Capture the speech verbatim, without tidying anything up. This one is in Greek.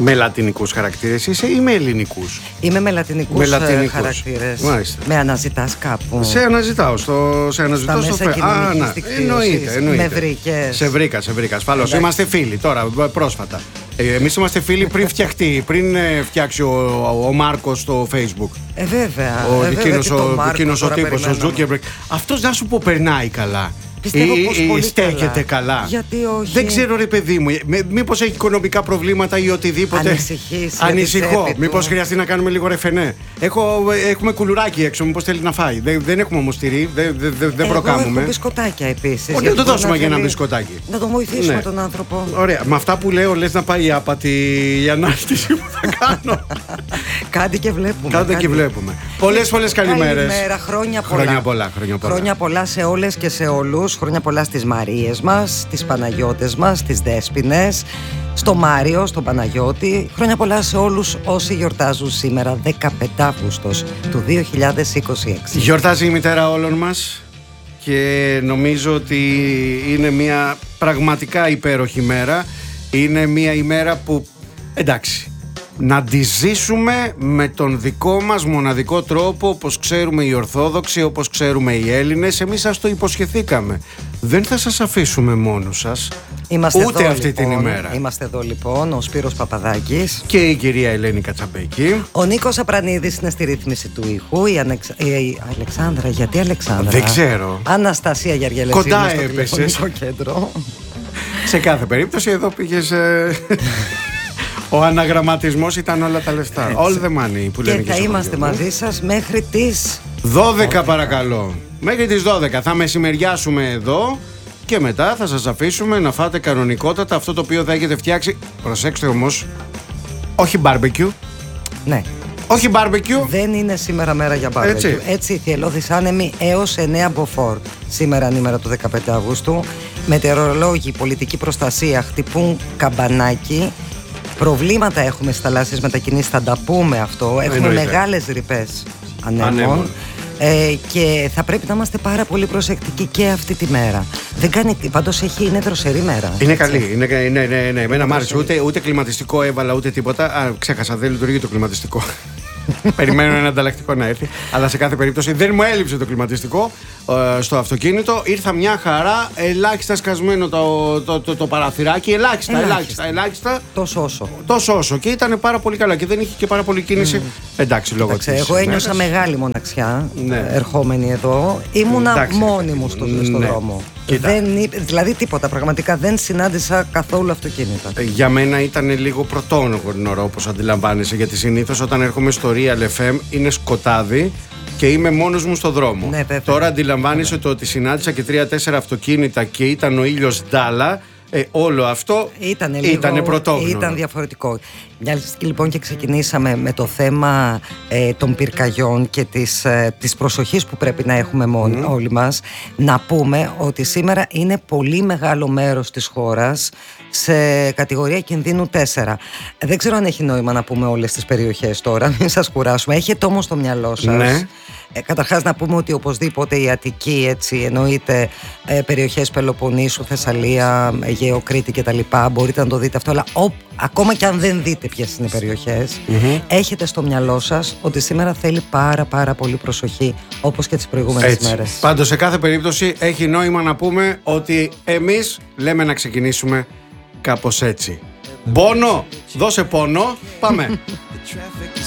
Με λατινικούς χαρακτήρες είσαι ή με ελληνικούς? Είμαι με λατινικούς, λατινικούς. χαρακτήρες. Μάλιστα. Με αναζητάς κάπου? Σε αναζητάω στο, σε αναζητώ στα στο μέσα κοινωνικής Α, δικτύωσης. εννοείται, εννοείται. Με βρήκες. Σε βρήκα, σε βρήκα. Ασφαλώς. Είμαστε φίλοι τώρα, πρόσφατα. Ε, εμείς είμαστε φίλοι πριν φτιαχτεί, πριν ε, φτιάξει ο, ο, ο Μάρκος στο Facebook. Ε, βέβαια. Ο ε, εκείνος ο, ο, ο τύπος, ο Ζούκερμπεργκ. Αυτός, να σου πω, περνάει καλά. Πιστεύω πως ή, πολύ στέκεται καλά. καλά. Γιατί όχι? Δεν ξέρω, ρε παιδί μου, μήπως έχει οικονομικά προβλήματα ή οτιδήποτε. Ανησυχείς? Ανησυχώ. Μήπως χρειαστεί να κάνουμε λίγο ρεφενέ. Έχω, έχουμε κουλουράκι έξω, μήπως θέλει να φάει. Δεν, δεν έχουμε όμως τυρί, δεν, δεν, δεν προκάμουμε. Έχουμε μπισκοτάκια επίσης. Όχι, να το δώσουμε για ένα μπισκοτάκι. Να τον βοηθήσουμε, ναι, τον άνθρωπο. Ωραία. Με αυτά που λέω, λες να πάει η άπατη η ανάρτηση που θα κάνω. Κάντε και βλέπουμε. Κάντε και βλέπουμε. Πολλές πολλές καλημέρες. Καλημέρα, χρόνια πολλά. Χρόνια πολλά, χρόνια πολλά. Χρόνια πολλά σε όλες και σε όλους. Χρόνια πολλά στις Μαρίες μας, στις Παναγιώτες μας, στις Δέσποινες, στο Μάριο, στον Παναγιώτη. Χρόνια πολλά σε όλους όσοι γιορτάζουν σήμερα, δεκαπέντε Αυγούστος του δύο χιλιάδες είκοσι έξι. Γιορτάζει η μητέρα όλων μας και νομίζω ότι είναι μια πραγματικά υπέροχη μέρα. Είναι μια ημέρα που, εντάξει, να τη ζήσουμε με τον δικό μας μοναδικό τρόπο, όπως ξέρουμε οι Ορθόδοξοι, όπως ξέρουμε οι Έλληνες. Εμείς σας το υποσχεθήκαμε. Δεν θα σας αφήσουμε μόνους σας. Είμαστε ούτε εδώ, αυτή λοιπόν, την ημέρα. Είμαστε εδώ λοιπόν, ο Σπύρος Παπαδάκης και η κυρία Ελένη Κατσαμπέκη. Ο Νίκος Απρανίδης είναι στη ρύθμιση του ήχου. Η, Ανεξ... η Αλεξάνδρα, γιατί Αλεξάνδρα? Δεν ξέρω. Αναστασία Γεργελεσίνη κοντά στο έπεσες. τηλεφωνικό κέντρο. Σε κάθε περίπτωση εδώ πήγες... Ε... Ο αναγραμματισμός ήταν όλα τα λεφτά. Έτσι. All the money που λένε. Και θα είμαστε μαζί σας μέχρι τις δώδεκα παρακαλώ. Μέχρι τις δώδεκα θα μεσημεριάσουμε εδώ. Και μετά θα σας αφήσουμε να φάτε κανονικότατα αυτό το οποίο θα έχετε φτιάξει. Προσέξτε όμως, όχι barbecue. Ναι. Όχι barbecue. Δεν είναι σήμερα μέρα για barbecue. Έτσι, Έτσι θυελλώδης άνεμη έως εννέα μποφόρ. Σήμερα είναι η μέρα του δεκαπέντε Αυγούστου. Μετεωρολόγοι, πολιτική προστασία χτυπούν καμπανάκι. Προβλήματα έχουμε στις θαλάσσιες μετακινήσεις, θα τα πούμε αυτό. Έχουμε Εννοείται. μεγάλες ρηπές ανέμων. Ανέμων. Ε, και θα πρέπει να είμαστε πάρα πολύ προσεκτικοί και αυτή τη μέρα. Δεν κάνει, πάντως έχει, είναι δροσερή μέρα. Είναι έτσι. καλή. Είναι, ναι, ναι, ναι. Εμένα μ' άρεσε. Ούτε, ούτε κλιματιστικό έβαλα ούτε τίποτα. Α, ξέχασα, δεν λειτουργεί το κλιματιστικό. Περιμένω ένα ανταλλακτικό να έρθει. Αλλά σε κάθε περίπτωση δεν μου έλειψε το κλιματιστικό ε, στο αυτοκίνητο. Ήρθα μια χαρά, ελάχιστα σκασμένο το, το, το, το παραθυράκι. Ελάχιστα, ελάχιστα, ελάχιστα, ελάχιστα. Τόσο όσο. Τόσο όσο. Και ήταν πάρα πολύ καλά. Και δεν είχε και πάρα πολύ κίνηση. Mm. Εντάξει, λόγω της Εγώ ένιωσα μέρας. μεγάλη μοναξιά, ναι. ερχόμενη εδώ. Ήμουνα Εντάξει. μόνη μου στο, στο ναι. δρόμο. Δεν, δηλαδή τίποτα. Πραγματικά δεν συνάντησα καθόλου αυτοκίνητα. Για μένα ήταν λίγο πρωτόγνωρο, όπως αντιλαμβάνεσαι. Γιατί συνήθως όταν έρχομαι στο Real εφ εμ είναι σκοτάδι και είμαι μόνος μου στο δρόμο. Ναι, βέβαια. Τώρα αντιλαμβάνεσαι το ότι συνάντησα και τρία-τέσσερα αυτοκίνητα και ήταν ο ήλιος ντάλα. Ε, όλο αυτό ήτανε ήτανε λίγο, πρωτόγνωρο. Ήταν διαφορετικό. Μια λοιπόν και ξεκινήσαμε με το θέμα ε, των πυρκαγιών και της, ε, της προσοχής που πρέπει να έχουμε μόνοι, mm. όλοι μας. Να πούμε ότι σήμερα είναι πολύ μεγάλο μέρος της χώρας σε κατηγορία κινδύνου τέσσερα. Δεν ξέρω αν έχει νόημα να πούμε όλες τις περιοχές τώρα, μην σας κουράσουμε. Έχετε όμως στο μυαλό σας. Ναι. Ε, καταρχάς να πούμε ότι οπωσδήποτε η Αττική, έτσι, εννοείται ε, περιοχές Πελοποννήσου, Θεσσαλία, Αιγαίο, Κρήτη κτλ. Μπορείτε να το δείτε αυτό, αλλά ο, ακόμα και αν δεν δείτε ποιες είναι οι περιοχές, mm-hmm. έχετε στο μυαλό σας ότι σήμερα θέλει πάρα πάρα πολύ προσοχή, όπως και τις προηγούμενες μέρες. Πάντως σε κάθε περίπτωση έχει νόημα να πούμε ότι εμείς λέμε να ξεκινήσουμε κάπως έτσι. Πόνο, δώσε πόνο, πάμε.